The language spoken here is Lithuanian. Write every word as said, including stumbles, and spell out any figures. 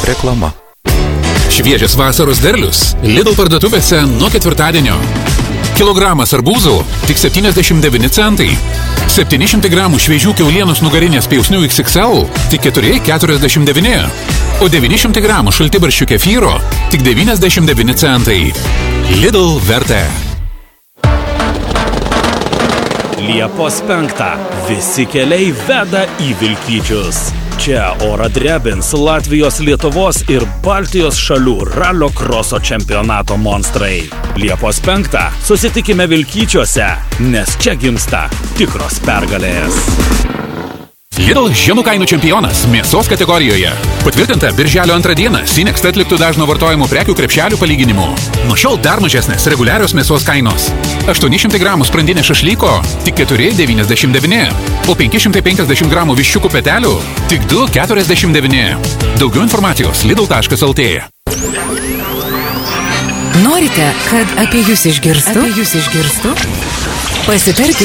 Reklama. Šviežias vasaros derlius Lidl parduotuvėse nuo ketvirtadienio. Kilogramas arbūzų tik septyniasdešimt devyni centai. septyni šimtai gramų šviežių kiaulienos nugarinės pjausnių iks iks el tik keturi keturiasdešimt devyni. O devyni šimtai gramų šaltibarščių kefyro tik devyniasdešimt devyni centai. Lidl vertė. Liepos penktą visi keliai veda į Vilkyčius. Čia orą drebins Latvijos, Lietuvos ir Baltijos šalių ralio kroso čempionato monstrai. Liepos penktą susitikime Vilkyčiuose, nes čia gimsta tikros pergalės. Lidl žemų kainų čempionas mėsos kategorijoje. Patvirtinta birželio antrą dieną Sinext atliktų dažno vartojimo prekių krepšelių palyginimu. Nuo šiol dar mažesnės reguliarios mėsos kainos. aštuoni šimtai gramų sprandinė šašlyko tik keturi devyniasdešimt devyni, o penki šimtai penkiasdešimt gramų viščiukų petelių tik du keturiasdešimt devyni. Daugiau informacijos lidl taškas el tė. Norite, kad apie jūs išgirstų? Apie jūs išgirstų? Pasitarkite